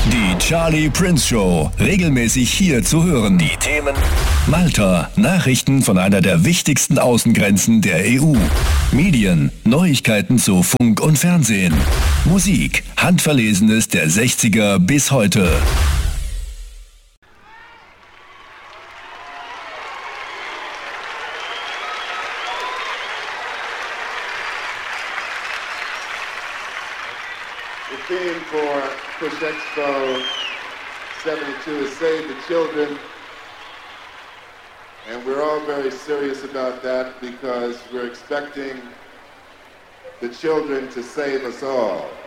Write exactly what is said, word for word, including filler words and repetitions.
Die Charlie Prince Show, regelmäßig hier zu hören. Die Themen: Malta, Nachrichten von einer der wichtigsten Außengrenzen der E U. Medien, Neuigkeiten zu Funk und Fernsehen. Musik, Handverlesenes der sechziger bis heute. The theme for Push Expo seventy-two is Save the Children, and we're all very serious about that because we're expecting the children to save us all.